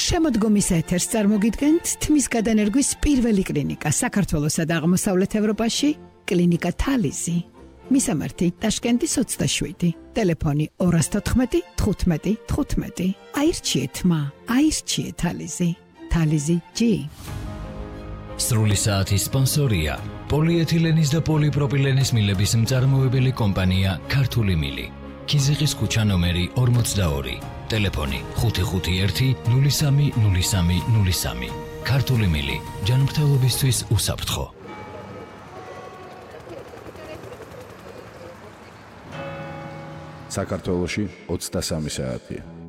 შემოდგომის ეთერს წარმოგიდგენთ თმის გადანერგვის პირველი კლინიკა საქართველოსა და აღმოსავლეთ ევროპაში, კლინიკა თალიზი. მისამართი ტაშკენტის 27, ტელეფონი 214 15 15. აირჩიეთ მა, აირჩიეთ თალიზი. თალიზი G. სრული საათის სპონსორია პოლიეთილენის და პოლიპროპილენის მილების მწარმოებელი კომპანია ქართული მილი. კიზიყის ქუჩა ნომერი 42, ტელეფონი 551 03 03 03. ქართული მილი, ჯანმრთელობისთვის უსაფრთხო. საქართველოში 23 საათია.